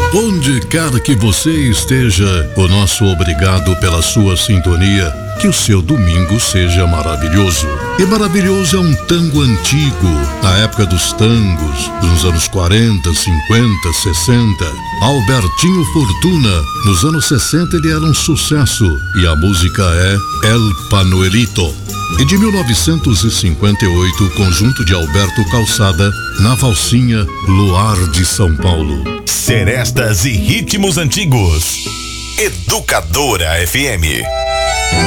Onde quer que você esteja, o nosso obrigado pela sua sintonia. Que o seu domingo seja maravilhoso. E maravilhoso é um tango antigo, na época dos tangos, dos anos 40, 50, 60. Albertinho Fortuna, nos anos 60 ele era um sucesso, e a música é El Panuelito. E de 1958, o conjunto de Alberto Calçada, na valsinha Luar de São Paulo. Serestas e ritmos antigos. Educadora FM.